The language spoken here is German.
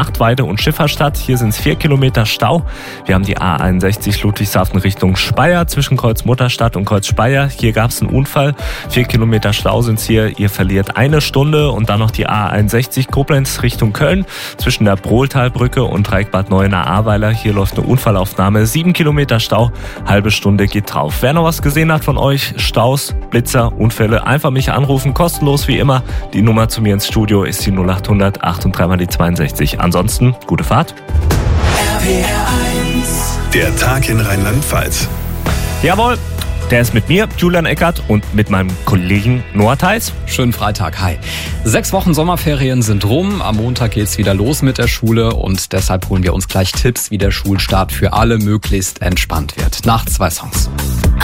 Achtweide und Schifferstadt. Hier sind es 4 Kilometer Stau. Wir haben die A61 Ludwigshafen Richtung Speyer zwischen Kreuz Mutterstadt und Kreuz Speyer. Hier gab es einen Unfall. 4 Kilometer Stau sind es hier. Ihr verliert eine Stunde. Und dann noch die A61 Koblenz Richtung Köln zwischen der Brohltalbrücke und Dreieckbad Neuenahr-Ahrweiler. Hier läuft eine Unfallaufnahme. 7 Kilometer Stau. Halbe Stunde geht drauf. Wer noch was gesehen hat von euch, Staus, Blitzer, Unfälle, einfach mich anrufen. Kostenlos wie immer. Die Nummer zu mir ins Studio ist die 0800 8 3 mal die 62. Ansonsten, gute Fahrt. Der Tag in Rheinland-Pfalz. Jawohl, der ist mit mir, Julian Eckert, und mit meinem Kollegen Noah Theis. Schönen Freitag, hi. 6 Wochen Sommerferien sind rum, am Montag geht's wieder los mit der Schule und deshalb holen wir uns gleich Tipps, wie der Schulstart für alle möglichst entspannt wird. Nach 2 Songs.